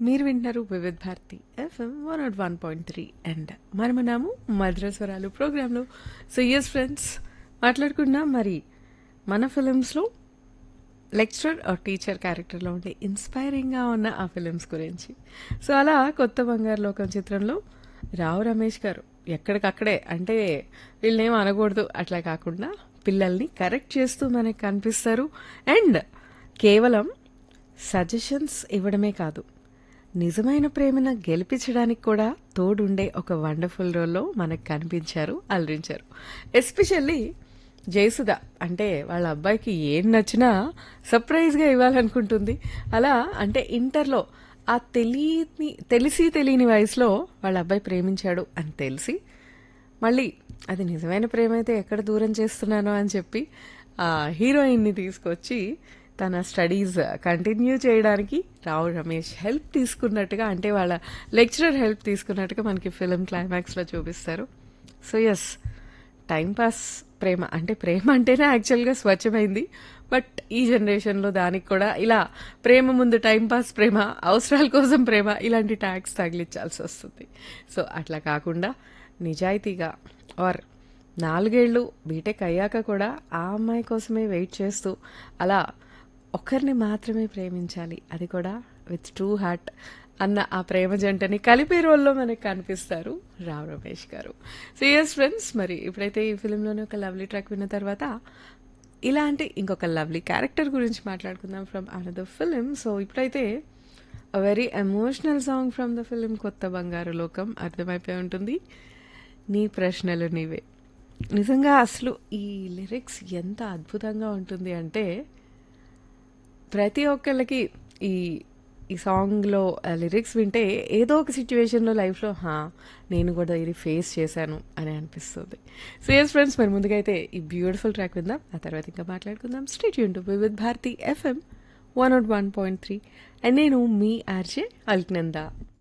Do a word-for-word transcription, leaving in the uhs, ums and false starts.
మీరు వింటున్నారు Vividh Bharati FM one not one point three and మనమన్నాము మధుర స్వరాలు ప్రోగ్రాంలో. సో ఎస్ ఫ్రెండ్స్, మాట్లాడుకున్నాం మరి మన ఫిలిమ్స్లో లెక్చరర్ ఆర్ టీచర్ క్యారెక్టర్లో ఉండే ఇన్స్పైరింగ్గా ఉన్న ఆ ఫిలిమ్స్ గురించి. సో అలా కొత్త బంగారు లోకం చిత్రంలో రావు రమేష్ గారు ఎక్కడికక్కడే, అంటే వీళ్ళనేం అనకూడదు అట్లా కాకుండా పిల్లల్ని కరెక్ట్ చేస్తూ మనకి కనిపిస్తారు. అండ్ కేవలం సజెషన్స్ ఇవ్వడమే కాదు, నిజమైన ప్రేమను గెలిపించడానికి కూడా తోడుండే ఒక వండర్ఫుల్ రోల్లో మనకు కనిపించారు, అలరించారు. ఎస్పెషల్లీ జయసుధ అంటే వాళ్ళ అబ్బాయికి ఏం నచ్చినా సర్ప్రైజ్గా ఇవ్వాలనుకుంటుంది. అలా అంటే ఇంటర్లో ఆ తెలియని తెలిసి తెలియని వయసులో వాళ్ళ అబ్బాయి ప్రేమించాడు అని తెలిసి మళ్ళీ అది నిజమైన ప్రేమ అయితే ఎక్కడ దూరం చేస్తున్నానో అని చెప్పి ఆ హీరోయిన్ని తీసుకొచ్చి తన స్టడీస్ కంటిన్యూ చేయడానికి రావు రమేష్ హెల్ప్ తీసుకున్నట్టుగా, అంటే వాళ్ళ లెక్చరర్ హెల్ప్ తీసుకున్నట్టుగా మనకి ఫిలిం క్లైమాక్స్లో చూపిస్తారు. సో ఎస్, టైంపాస్ ప్రేమ అంటే ప్రేమ అంటేనే యాక్చువల్గా స్వచ్ఛమైంది. బట్ ఈ జనరేషన్లో దానికి కూడా ఇలా ప్రేమ ముందు టైంపాస్ ప్రేమ, అవసరాల కోసం ప్రేమ, ఇలాంటి ట్యాగ్స్ తగిలించాల్సి వస్తుంది. సో అట్లా కాకుండా నిజాయితీగా ఆర్ నాలుగేళ్లు బీటెక్ అయ్యాక కూడా ఆ అమ్మాయి కోసమే వెయిట్ చేస్తూ అలా ఒకరిని మాత్రమే ప్రేమించాలి, అది కూడా విత్ ట్రూ హార్ట్ అన్న ఆ ప్రేమ జంటని కలిపే రోల్లో మనకి కనిపిస్తారు రావు రమేష్ గారు. సో ఎస్ ఫ్రెండ్స్, మరి ఇప్పుడైతే ఈ ఫిలింలోనే ఒక లవ్లీ ట్రాక్ విన్న తర్వాత ఇలాంటి ఇంకొక లవ్లీ క్యారెక్టర్ గురించి మాట్లాడుకుందాం ఫ్రమ్ అనదర్ ఫిలిం. సో ఇప్పుడైతే a very emotional song from the film కొత్త బంగారు లోకం. అర్థమైపోయి ఉంటుంది, నీ ప్రశ్నలు నీవే. నిజంగా అసలు ఈ లిరిక్స్ ఎంత అద్భుతంగా ఉంటుంది అంటే ప్రతి ఒక్కళ్ళకి ఈ ఈ సాంగ్లో లిరిక్స్ వింటే ఏదో ఒక సిచ్యువేషన్లో లైఫ్లో హా నేను కూడా ఇది ఫేస్ చేశాను అని అనిపిస్తుంది. సో ఎస్ ఫ్రెండ్స్, మరి ముందుగా అయితే ఈ బ్యూటిఫుల్ ట్రాక్ విందాం, ఆ తర్వాత ఇంకా మాట్లాడుకుందాం. Stay tune to Vividh Bharati FM one not one point three and నేను మీ ఆర్జే అల్క్నందా.